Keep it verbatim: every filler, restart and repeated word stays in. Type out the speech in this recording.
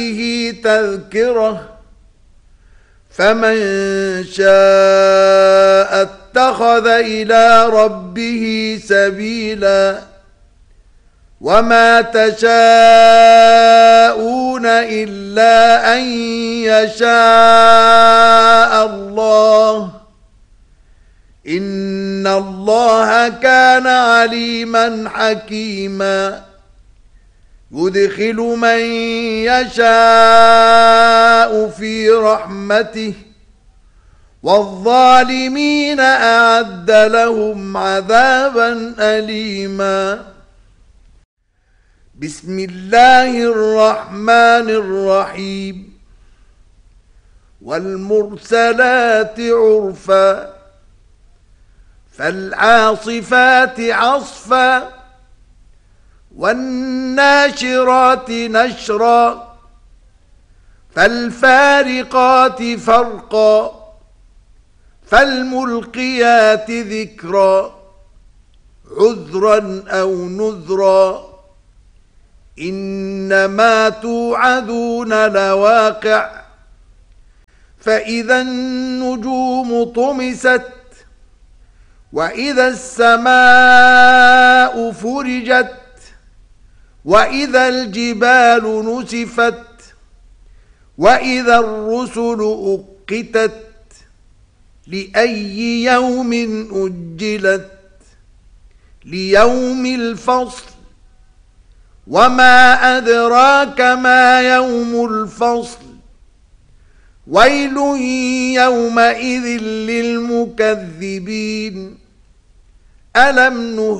تذكرة فمن شاء اتخذ إلى ربه سبيلا وما تشاءون إلا أن يشاء الله إن الله كان عليما حكيما يدخل من يشاء في رحمته والظالمين أعد لهم عذابا أليما بسم الله الرحمن الرحيم والمرسلات عرفا فالعاصفات عصفا والناشرات نشرا فالفارقات فرقا فالملقيات ذكرا عذرا أو نذرا إنما توعدون لواقع فإذا النجوم طمست وإذا السماء فرجت وإذا الجبال نسفت وإذا الرسل أقتت لأي يوم أجلت ليوم الفصل وما أدراك ما يوم الفصل ويل يومئذ للمكذبين ألم نهلك